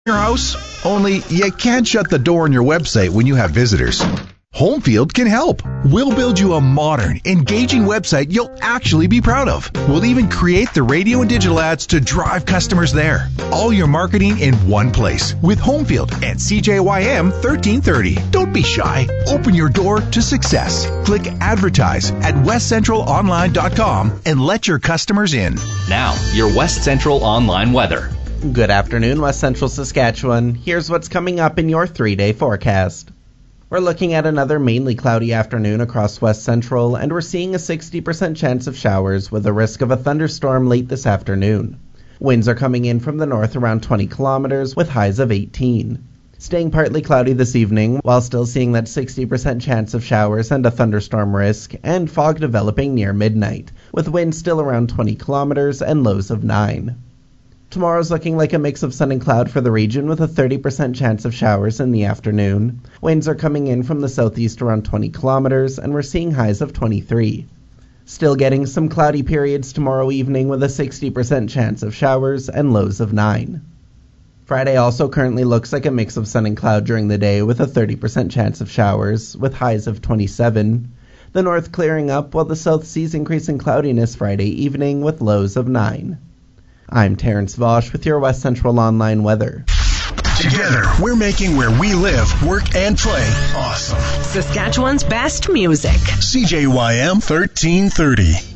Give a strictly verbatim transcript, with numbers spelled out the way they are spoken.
your house? Only you can't shut the door on your website when you have visitors. Homefield can help. We'll build you a modern, engaging website you'll actually be proud of. We'll even create the radio and digital ads to drive customers there. All your marketing in one place with Homefield and C J Y M thirteen thirty. Don't be shy. Open your door to success. Click advertise at west central online dot com and let your customers in. Now, your West Central Online weather. Good afternoon, West Central Saskatchewan. Here's what's coming up in your three-day forecast. We're looking at another mainly cloudy afternoon across West Central, and we're seeing a sixty percent chance of showers with a risk of a thunderstorm late this afternoon. Winds are coming in from the north around twenty kilometers with highs of eighteen. Staying partly cloudy this evening, while still seeing that sixty percent chance of showers and a thunderstorm risk, and fog developing near midnight, with winds still around twenty kilometers and lows of nine. Tomorrow's looking like a mix of sun and cloud for the region with a thirty percent chance of showers in the afternoon. Winds are coming in from the southeast around twenty kilometers, and we're seeing highs of twenty-three. Still getting some cloudy periods tomorrow evening with a sixty percent chance of showers and lows of nine. Friday also currently looks like a mix of sun and cloud during the day with a thirty percent chance of showers with highs of twenty-seven. The north clearing up while the south sees increasing cloudiness Friday evening with lows of nine. I'm Terrence Vosch with your West Central Online weather. Together, we're making where we live, work, and play awesome. Saskatchewan's best music. C J Y M thirteen thirty.